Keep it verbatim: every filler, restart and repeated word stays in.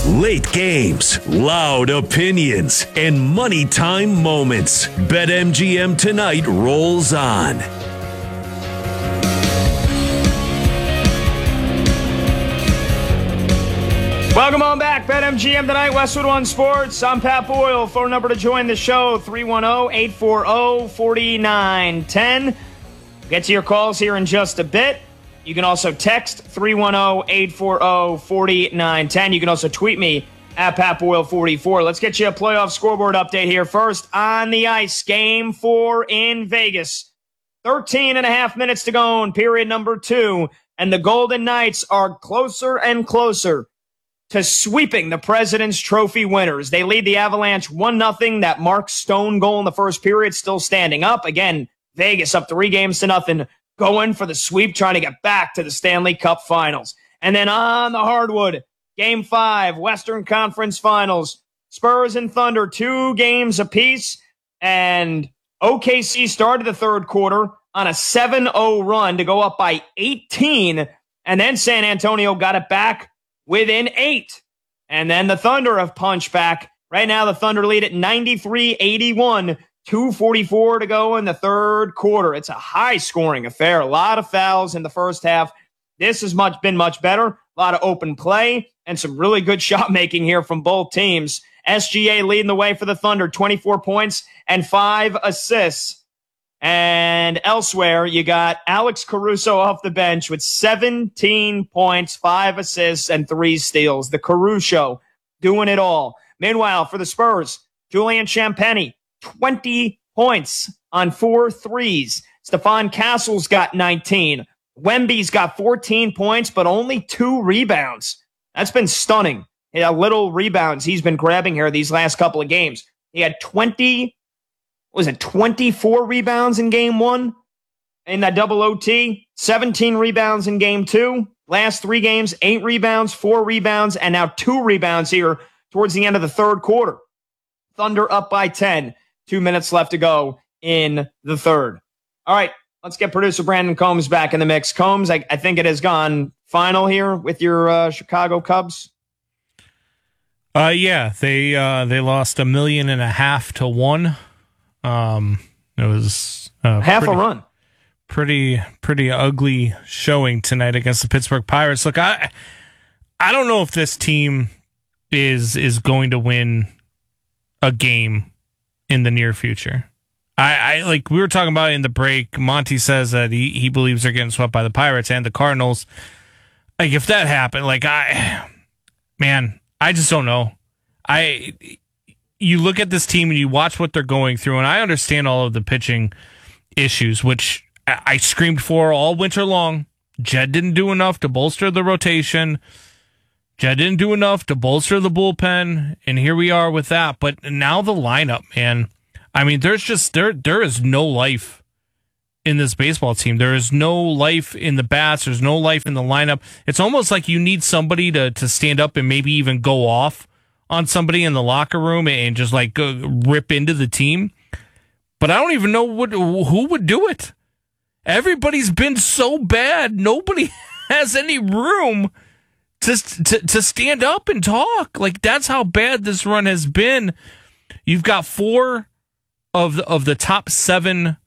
Late games, loud opinions, and money time moments. BetMGM Tonight rolls on. Welcome on back, BetMGM Tonight, Westwood One Sports. I'm Pat Boyle. Phone number to join the show, three one zero, eight four zero, four nine one zero. Get to your calls here in just a bit. You can also text three one zero, eight four zero, four nine one zero. You can also tweet me at Pat Boyle forty-four. Let's get you a playoff scoreboard update here. First, on the ice, game four in Vegas. thirteen and a half minutes to go in period number two, and the Golden Knights are closer and closer to sweeping the President's Trophy winners. They lead the Avalanche one nothing. That Mark Stone goal in the first period still standing up. Again, Vegas up three games to nothing, going for the sweep, trying to get back to the Stanley Cup Finals. And then on the hardwood, game five, Western Conference Finals, Spurs and Thunder, two games apiece. And O K C started the third quarter on a seven oh run to go up by eighteen. And then San Antonio got it back within eight. And then the Thunder have punched back. Right now, the Thunder lead at ninety-three eighty-one. two forty-four to go in the third quarter. It's a high-scoring affair. A lot of fouls in the first half. This has much been much better. A lot of open play and some really good shot-making here from both teams. S G A leading the way for the Thunder, twenty-four points and five assists. And elsewhere, you got Alex Caruso off the bench with seventeen points, five assists, and three steals. The Caruso doing it all. Meanwhile, for the Spurs, Julian Champagny, twenty points on four threes. Stephon Castle's got nineteen. Wemby's got fourteen points, but only two rebounds. That's been stunning. Yeah, little rebounds he's been grabbing here these last couple of games. He had twenty, was it twenty-four rebounds in game one in that double O T, seventeen rebounds in game two. Last three games, eight rebounds, four rebounds, and now two rebounds here towards the end of the third quarter. Thunder up by ten. Two minutes left to go in the third. All right, let's get producer Brandon Combs back in the mix. Combs, I, I think it has gone final here with your uh, Chicago Cubs. Uh, yeah, they uh, they lost a million and a half to one. Um, it was uh, half pretty, a run. Pretty pretty ugly showing tonight against the Pittsburgh Pirates. Look, I I don't know if this team is is going to win a game in the near future. I, I like we were talking about it in the break. Monty says that he, he believes they're getting swept by the Pirates and the Cardinals. Like if that happened, like I, man, I just don't know. I, you look at this team and you watch what they're going through, and I understand all of the pitching issues, which I screamed for all winter long. Jed didn't do enough to bolster the rotation. Jed didn't do enough to bolster the bullpen, and here we are with that. But now the lineup, man. I mean, there's just there there is no life in this baseball team. There is no life in the bats. There's no life in the lineup. It's almost like you need somebody to to stand up and maybe even go off on somebody in the locker room and just like go, rip into the team. But I don't even know what who would do it. Everybody's been so bad. Nobody has any room to, to to stand up and talk. Like, that's how bad this run has been. You've got four of the, of the top seven